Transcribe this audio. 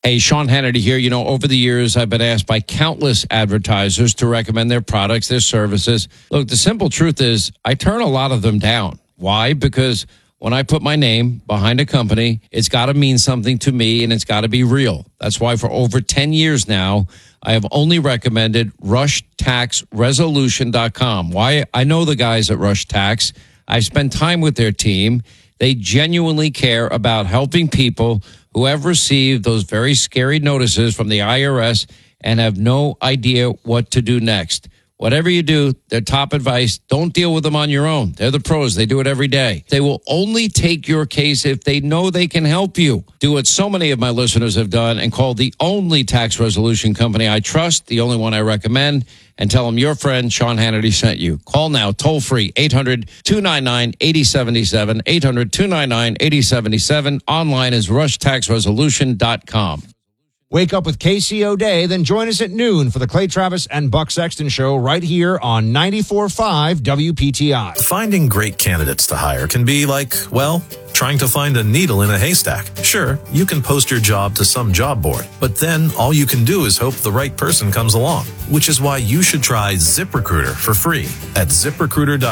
Hey, Sean Hannity here. You know, over the years, I've been asked by countless advertisers to recommend their products, their services. Look, the simple truth is I turn a lot of them down. Why? Because when I put my name behind a company, it's got to mean something to me and it's got to be real. That's why for over 10 years now, I have only recommended RushTaxResolution.com. Why? I know the guys at Rush Tax. I've spent time with their team. They genuinely care about helping people who have received those very scary notices from the IRS and have no idea what to do next. Whatever you do, their top advice, don't deal with them on your own. They're the pros. They do it every day. They will only take your case if they know they can help you. Do what so many of my listeners have done and call the only tax resolution company I trust, the only one I recommend, and tell them your friend Sean Hannity sent you. Call now, toll free, 800-299-8077, 800-299-8077. Online is rushtaxresolution.com. Wake up with KCO Day, then join us at noon for the Clay Travis and Buck Sexton Show right here on 94.5 WPTI. Finding great candidates to hire can be like, well, trying to find a needle in a haystack. Sure, you can post your job to some job board, but then all you can do is hope the right person comes along, which is why you should try ZipRecruiter for free at ZipRecruiter.com.